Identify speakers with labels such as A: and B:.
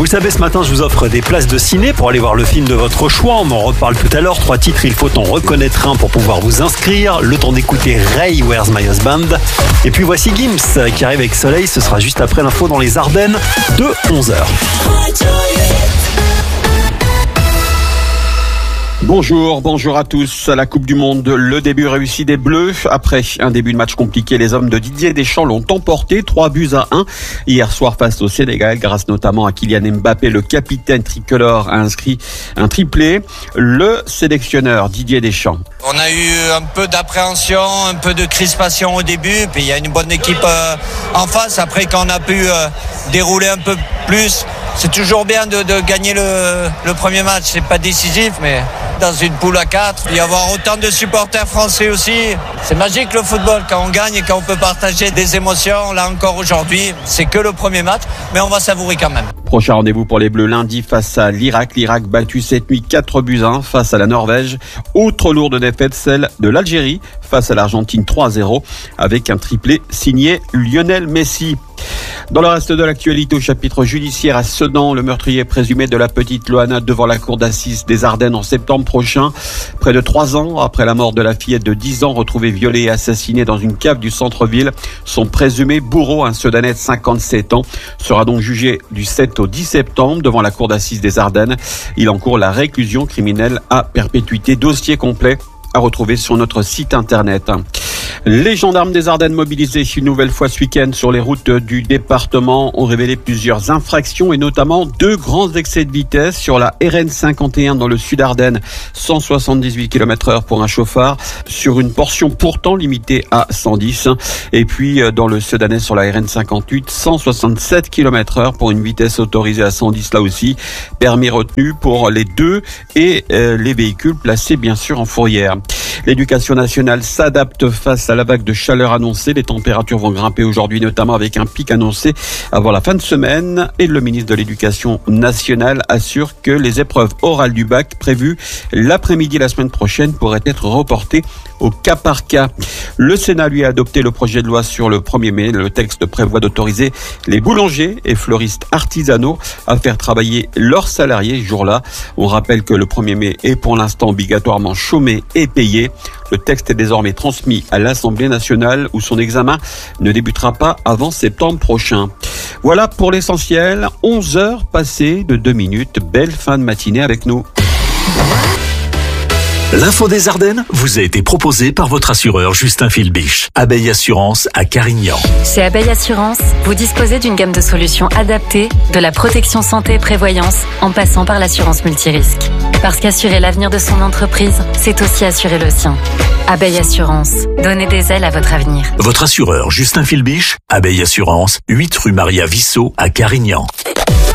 A: Vous savez, ce matin, je vous offre des places de ciné pour aller voir le film de votre choix. On en reparle tout à l'heure. 3 titres, il faut en reconnaître un pour pouvoir vous inscrire. Le temps d'écouter Ray, Where's My Husband. Et puis voici Gims qui arrive avec Soleil. Ce sera juste après l'info dans les Ardennes de 11h.
B: Bonjour à tous. À la Coupe du Monde, le début réussi des Bleus. Après un début de match compliqué, les hommes de Didier Deschamps l'ont emporté 3-1 hier soir face au Sénégal, grâce notamment à Kylian Mbappé. Le capitaine tricolore a inscrit un triplé. Le sélectionneur Didier Deschamps.
C: On a eu un peu d'appréhension, un peu de crispation au début, puis il y a une bonne équipe en face. Après, quand on a pu dérouler un peu plus, c'est toujours bien de gagner le premier match. C'est pas décisif, mais dans une poule à 4, y avoir autant de supporters français aussi, c'est magique le football quand on gagne et quand on peut partager des émotions. Là encore aujourd'hui, c'est que le premier match, mais on va savourer quand même.
B: Prochain rendez-vous pour les Bleus lundi face à l'Irak. L'Irak battu cette nuit 4-1 face à la Norvège. Autre lourde défaite, celle de l'Algérie face à l'Argentine 3-0 avec un triplé signé Lionel Messi. Dans le reste de l'actualité, au chapitre judiciaire à Sedan, le meurtrier présumé de la petite Loana devant la cour d'assises des Ardennes en septembre prochain. Près de 3 ans après la mort de la fillette de 10 ans retrouvée violée et assassinée dans une cave du centre-ville, son présumé bourreau, un Sedanais de 57 ans, sera donc jugé du 7 au 10 septembre devant la cour d'assises des Ardennes. Il encourt la réclusion criminelle à perpétuité. Dossier complet à retrouver sur notre site internet. Les gendarmes des Ardennes mobilisés une nouvelle fois ce week-end sur les routes du département ont révélé plusieurs infractions et notamment 2 grands excès de vitesse sur la RN 51 dans le sud Ardennes, 178 km/h pour un chauffard sur une portion pourtant limitée à 110. Et puis dans le Sedanais sur la RN 58, 167 km/h pour une vitesse autorisée à 110 là aussi. Permis retenu pour les 2 et les véhicules placés bien sûr en fourrière. L'éducation nationale s'adapte face à la vague de chaleur annoncée. Les températures vont grimper aujourd'hui, notamment avec un pic annoncé avant la fin de semaine. Et le ministre de l'Éducation nationale assure que les épreuves orales du bac prévues l'après-midi la semaine prochaine pourraient être reportées au cas par cas. Le Sénat lui a adopté le projet de loi sur le 1er mai. Le texte prévoit d'autoriser les boulangers et fleuristes artisanaux à faire travailler leurs salariés ce jour-là. On rappelle que le 1er mai est pour l'instant obligatoirement chômé et payé. Le texte est désormais transmis à l'Assemblée nationale où son examen ne débutera pas avant septembre prochain. Voilà pour l'essentiel. 11 heures passées de 2 minutes. Belle fin de matinée avec nous.
D: L'info des Ardennes vous a été proposée par votre assureur Justin Philbiche. Abeille Assurance à Carignan.
E: Chez Abeille Assurance, vous disposez d'une gamme de solutions adaptées, de la protection santé et prévoyance, en passant par l'assurance multirisque. Parce qu'assurer l'avenir de son entreprise, c'est aussi assurer le sien. Abeille Assurance, donnez des ailes à votre avenir.
D: Votre assureur Justin Philbiche, Abeille Assurance, 8 rue Maria Vissot à Carignan.